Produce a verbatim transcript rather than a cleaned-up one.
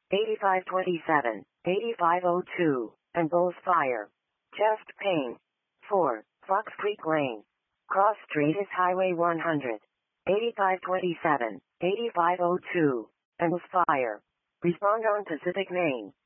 eighty-five twenty-seven, eighty-five oh two, and Bulls Fire. Chest pain. four. Fox Creek Lane. Cross Street is Highway one hundred. eighty-five twenty-seven, eighty-five oh two, and Bulls Fire. Respond on Pacific Main.